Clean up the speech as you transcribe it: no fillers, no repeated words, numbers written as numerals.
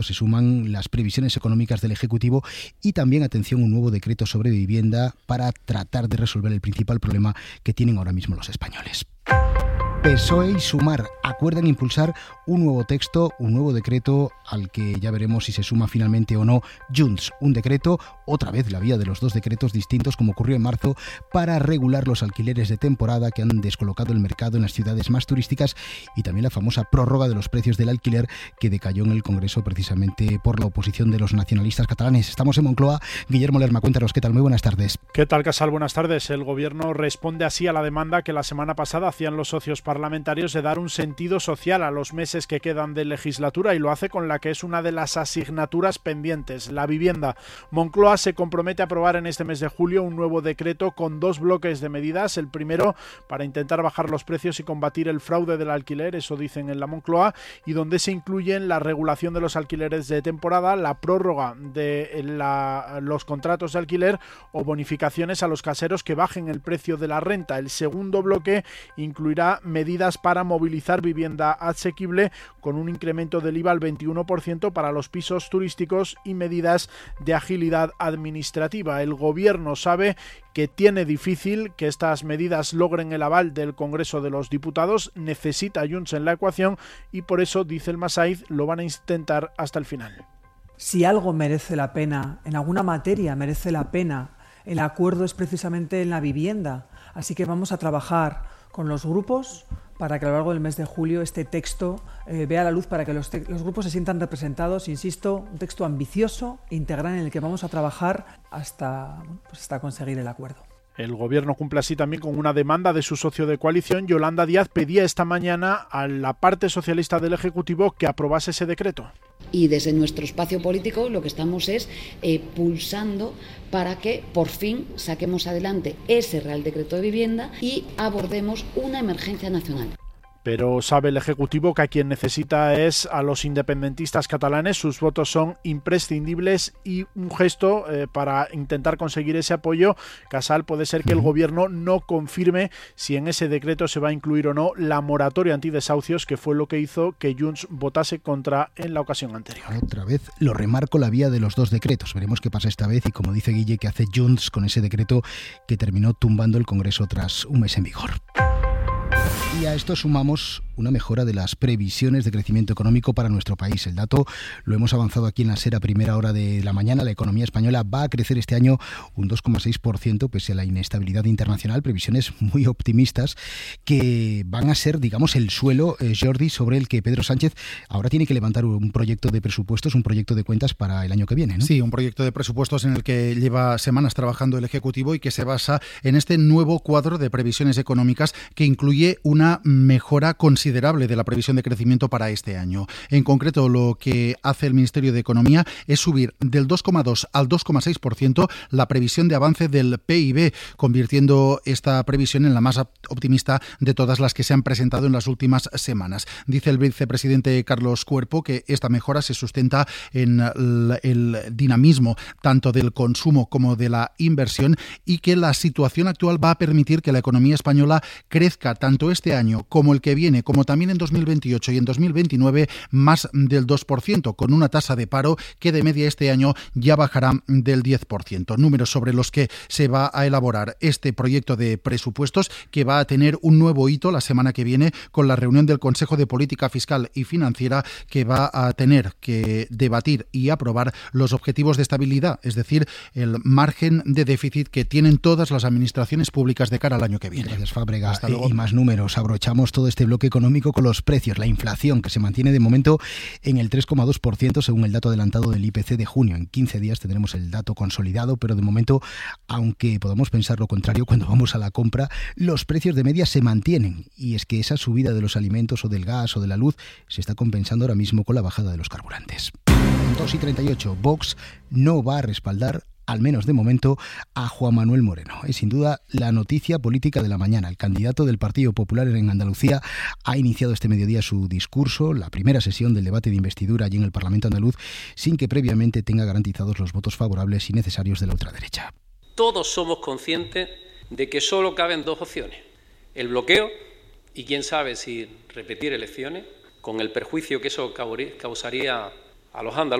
Se suman las previsiones económicas del Ejecutivo y también, atención, un nuevo decreto sobre vivienda para tratar de resolver el principal problema que tienen ahora mismo los españoles. PSOE y Sumar acuerdan impulsar un nuevo texto, un nuevo decreto al que ya veremos si se suma finalmente o no Junts. Un decreto, otra vez la vía de los dos decretos distintos como ocurrió en marzo, para regular los alquileres de temporada que han descolocado el mercado en las ciudades más turísticas y también la famosa prórroga de los precios del alquiler que decayó en el Congreso precisamente por la oposición de los nacionalistas catalanes. Estamos en Moncloa. Guillermo Lerma, cuéntanos, ¿qué tal? Muy buenas tardes. ¿Qué tal, Casal? Buenas tardes. El Gobierno responde así a la demanda que la semana pasada hacían los socios parlamentarios de dar un sentido social a los meses que quedan de legislatura, y lo hace con la que es una de las asignaturas pendientes, la vivienda. Moncloa se compromete a aprobar en este mes de julio un nuevo decreto con dos bloques de medidas. El primero para intentar bajar los precios y combatir el fraude del alquiler, eso dicen en la Moncloa, y donde se incluyen la regulación de los alquileres de temporada, la prórroga de los contratos de alquiler o bonificaciones a los caseros que bajen el precio de la renta. El segundo bloque incluirá medidas para movilizar vivienda asequible con un incremento del IVA al 21% para los pisos turísticos y medidas de agilidad administrativa. El Gobierno sabe que tiene difícil que estas medidas logren el aval del Congreso de los Diputados, necesita Junts en la ecuación y por eso, dice el Masaiz, lo van a intentar hasta el final. Si algo merece la pena, en alguna materia merece la pena, el acuerdo es precisamente en la vivienda. Así que vamos a trabajar con los grupos para que a lo largo del mes de julio este texto vea la luz, para que los grupos se sientan representados. Insisto, un texto ambicioso, integral, en el que vamos a trabajar hasta conseguir el acuerdo. El Gobierno cumple así también con una demanda de su socio de coalición. Yolanda Díaz pedía esta mañana a la parte socialista del Ejecutivo que aprobase ese decreto. Y desde nuestro espacio político lo que estamos es pulsando para que por fin saquemos adelante ese Real Decreto de Vivienda y abordemos una emergencia nacional. Pero sabe el Ejecutivo que a quien necesita es a los independentistas catalanes. Sus votos son imprescindibles y un gesto para intentar conseguir ese apoyo, Casal, puede ser que el Gobierno no confirme si en ese decreto se va a incluir o no la moratoria antidesahucios, que fue lo que hizo que Junts votase contra en la ocasión anterior. Otra vez lo remarco, la vía de los dos decretos. Veremos qué pasa esta vez y, como dice Guille, qué hace Junts con ese decreto que terminó tumbando el Congreso tras un mes en vigor. Y a esto sumamos una mejora de las previsiones de crecimiento económico para nuestro país. El dato lo hemos avanzado aquí en la SER a primera hora de la mañana. La economía española va a crecer este año un 2,6% pese a la inestabilidad internacional. Previsiones muy optimistas que van a ser, digamos, el suelo, Jordi, sobre el que Pedro Sánchez ahora tiene que levantar un proyecto de presupuestos, un proyecto de cuentas para el año que viene, ¿no? Sí, un proyecto de presupuestos en el que lleva semanas trabajando el Ejecutivo y que se basa en este nuevo cuadro de previsiones económicas que incluye una mejora considerable de la previsión de crecimiento para este año. En concreto, lo que hace el Ministerio de Economía es subir del 2,2 al 2,6% la previsión de avance del PIB, convirtiendo esta previsión en la más optimista de todas las que se han presentado en las últimas semanas. Dice el vicepresidente Carlos Cuerpo que esta mejora se sustenta en el dinamismo tanto del consumo como de la inversión y que la situación actual va a permitir que la economía española crezca tanto este año como el que viene, como también en 2028 y en 2029, más del 2%, con una tasa de paro que de media este año ya bajará del 10%. Números sobre los que se va a elaborar este proyecto de presupuestos, que va a tener un nuevo hito la semana que viene con la reunión del Consejo de Política Fiscal y Financiera, que va a tener que debatir y aprobar los objetivos de estabilidad, es decir, el margen de déficit que tienen todas las administraciones públicas de cara al año que viene. Gracias, Fábrega. Y más números. Abrochamos todo este bloque económico con los precios. La inflación, que se mantiene de momento en el 3,2% según el dato adelantado del IPC de junio. En 15 días tendremos el dato consolidado, pero de momento, aunque podamos pensar lo contrario, cuando vamos a la compra, los precios de media se mantienen. Y es que esa subida de los alimentos o del gas o de la luz se está compensando ahora mismo con la bajada de los carburantes. 2:38. Vox no va a respaldar, al menos de momento, a Juan Manuel Moreno. Es sin duda la noticia política de la mañana. El candidato del Partido Popular en Andalucía ha iniciado este mediodía su discurso, la primera sesión del debate de investidura allí en el Parlamento andaluz, sin que previamente tenga garantizados los votos favorables y necesarios de la ultraderecha. Todos somos conscientes de que solo caben dos opciones: el bloqueo y quién sabe si repetir elecciones, con el perjuicio que eso causaría a los andaluces